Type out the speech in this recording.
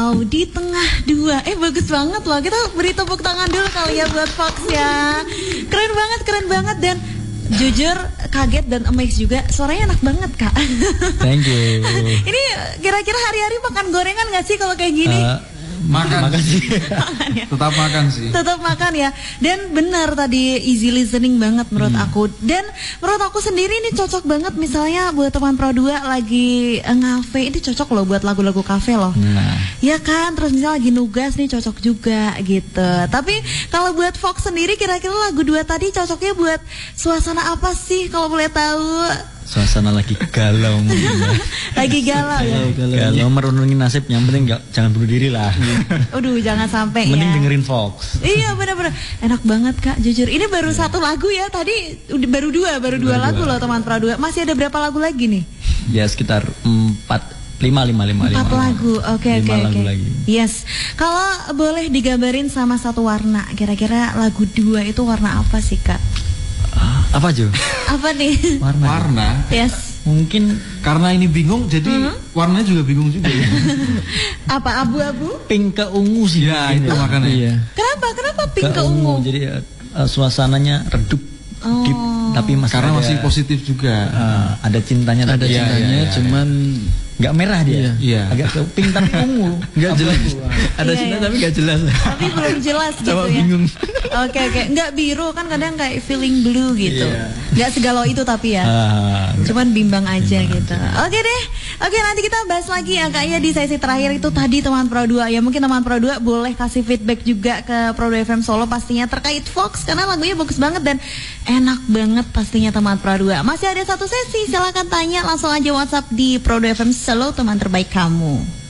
Wow, di tengah dua. Bagus banget loh. Kita beri tepuk tangan dulu kali ya buat Fox ya. Keren banget dan jujur kaget dan amazed juga. Suaranya enak banget, Kak. Thank you. Ini kira-kira hari-hari makan gorengan gak sih kalau kayak gini? Makan sih. Tetap makan sih. Tetap makan ya. Dan benar tadi easy listening banget menurut aku. Dan menurut aku sendiri ini cocok banget misalnya buat teman Pro 2 lagi ngafe, ini cocok loh buat lagu-lagu kafe loh. Ya kan, terus misalnya lagi nugas nih cocok juga gitu. Tapi kalau buat Fox sendiri kira-kira lagu 2 tadi cocoknya buat suasana apa sih kalau boleh tahu? Suasana lagi galau mungkin ya. Lagi galau ya. Galau merenungi nasib, yang penting jangan bunuh diri lah. Aduh, jangan sampai mending ya. dengerin Fox. Iya benar-benar enak banget Kak, jujur. Ini baru satu lagu ya, tadi baru dua lagu loh teman Pro 2. Masih ada berapa lagu lagi nih? Ya sekitar 4 lagu. Oke. Lagi. Yes. Kalau boleh digambarin sama satu warna, kira-kira lagu 2 itu warna apa sih Kak? Apa Jo? Apa nih? Warna. Yes. Mungkin karena ini bingung, jadi warnanya juga bingung juga ya. Apa, abu-abu? Pink ke ungu sih. Ya itu makanya. Iya. Kenapa pink ke ungu? Jadi suasananya redup, deep, tapi karena masih positif juga. Ada cintanya. Ada cintanya, cuman nggak merah dia. Iya. Agak ke pink tapi ungu. nggak jelas. Ada cinta tapi nggak jelas. Tapi belum jelas gitu Sama ya. bingung. Oke. Nggak biru kan, kadang kayak feeling blue gitu. Nggak segalau itu tapi ya. Cuman bimbang aja gitu. Oke deh. Oke, nanti kita bahas lagi ya kayaknya di sesi terakhir itu tadi teman Pro 2 ya. Mungkin teman Pro 2 boleh kasih feedback juga ke Pro 2 FM Solo pastinya terkait Fox karena lagunya bagus banget dan enak banget pastinya teman Pro 2. Masih ada satu sesi, silakan tanya langsung aja WhatsApp di Pro 2 FM Solo teman terbaik kamu.